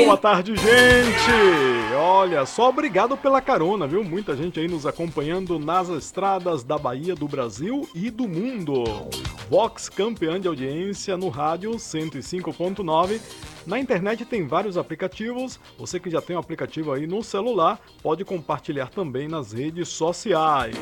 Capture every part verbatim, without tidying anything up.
Boa tarde, gente! Olha, só obrigado pela carona, viu? Muita gente aí nos acompanhando nas estradas da Bahia, do Brasil e do mundo. Vox campeã de audiência no rádio cento e cinco ponto nove. Na internet tem vários aplicativos. Você que já tem um aplicativo aí no celular, pode compartilhar também nas redes sociais.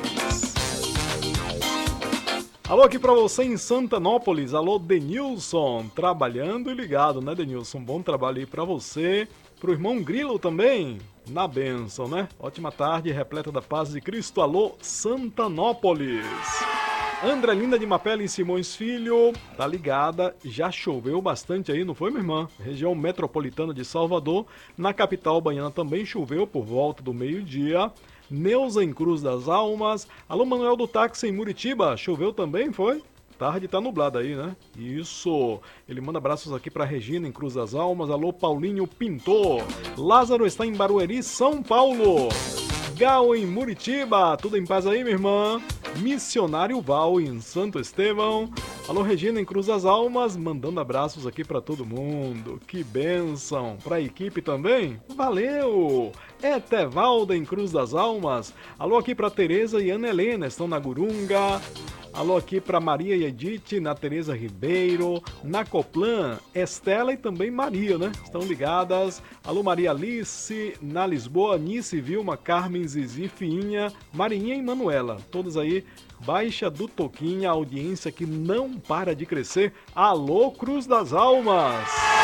Alô aqui pra você em Santanópolis, alô Denilson, trabalhando e ligado, né Denilson? Bom trabalho aí pra você, pro irmão Grilo também, na bênção, né? Ótima tarde, repleta da paz de Cristo, alô Santanópolis. Andrelinda de Mapela em Simões Filho, tá ligada, já choveu bastante aí, não foi, minha irmã? Região metropolitana de Salvador, na capital baiana também choveu por volta do meio-dia. Neuza em Cruz das Almas. Alô, Manuel do Táxi em Muritiba. Choveu também, foi? Tarde tá nublado aí, né? Isso. Ele manda abraços aqui pra Regina em Cruz das Almas. Alô, Paulinho Pintor. Lázaro está em Barueri, São Paulo. Gal em Muritiba. Tudo em paz aí, minha irmã? Missionário Val em Santo Estevão. Alô, Regina em Cruz das Almas, mandando abraços aqui pra todo mundo. Que bênção! Pra equipe também? Valeu! Etevalda em Cruz das Almas. Alô aqui pra Tereza e Ana Helena, estão na Gurunga. Alô aqui pra Maria e Edith, na Tereza Ribeiro, na Coplan, Estela e também Maria, né? Estão ligadas. Alô Maria Alice, na Lisboa, Nice, Vilma, Carmen, Zizi, Fiinha, Marinha e Manuela. Todos aí, Baixa do Toquinha, audiência que não para de crescer. Alô Cruz das Almas!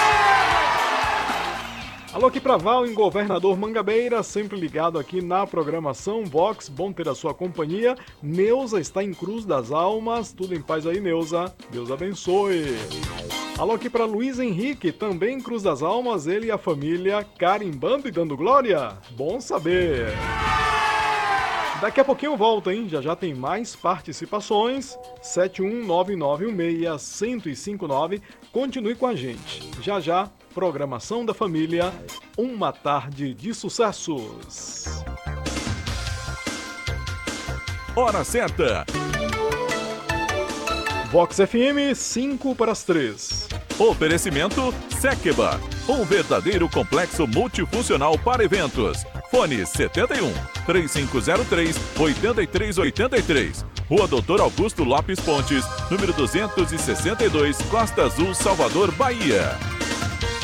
Alô aqui pra Val, em Governador Mangabeira, sempre ligado aqui na programação Vox, bom ter a sua companhia. Neuza está em Cruz das Almas, tudo em paz aí, Neuza, Deus abençoe. Alô aqui pra Luiz Henrique, também em Cruz das Almas, ele e a família carimbando e dando glória, bom saber. Daqui a pouquinho eu volto, hein? Já já tem mais participações. sete um nove nove um seis, um zero cinco nove. Continue com a gente. Já já, programação da família. Uma tarde de sucessos. Hora certa. Vox F M, cinco para as três. Oferecimento Sekeba, um verdadeiro complexo multifuncional para eventos. Fone setenta e um, três cinco zero três, oito três oito três. Rua Doutor Augusto Lopes Pontes, número duzentos e sessenta e dois, Costa Azul, Salvador, Bahia.